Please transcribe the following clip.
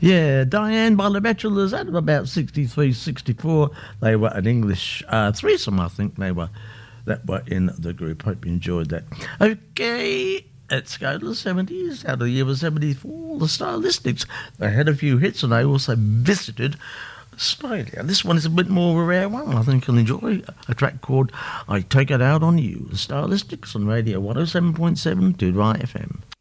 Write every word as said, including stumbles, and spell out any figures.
Yeah, Diane by the Bachelors at about sixty-three, sixty-four. They were an English uh, threesome, I think they were, that were in the group. Hope you enjoyed that. Okay, let's go to the seventies. Out of the year was seventy-four, the Stylistics. They had a few hits and they also visited Australia. This one is a bit more of a rare one. I think you'll enjoy a track called I Take It Out on You. The Stylistics on Radio one oh seven point seven to Dry F M.